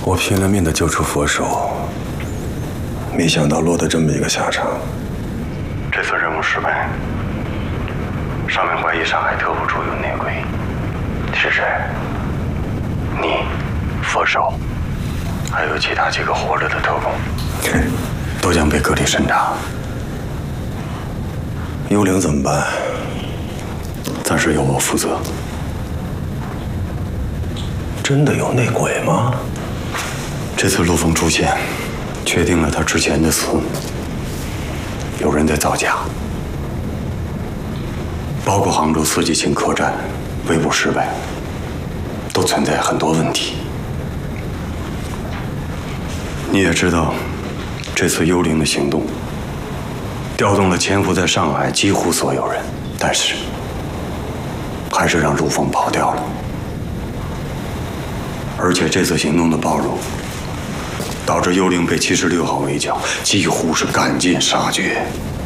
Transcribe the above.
我拼了命的救出佛手，没想到落得这么一个下场。 这次任务失败，上面怀疑上海特务处有内鬼，是谁？你、佛手，还有其他几个活着的特工，都将被隔离审查。 幽灵怎么办？ 暂时由我负责。 真的有内鬼吗？ 这次陆枫出现，确定了他之前的死。有人在造假，包括杭州四季青客栈围捕失败，都存在很多问题。你也知道，这次幽灵的行动调动了潜伏在上海几乎所有人，但是还是让陆枫跑掉了。而且这次行动的暴露，导致幽灵被76号围剿，几乎是赶尽杀绝。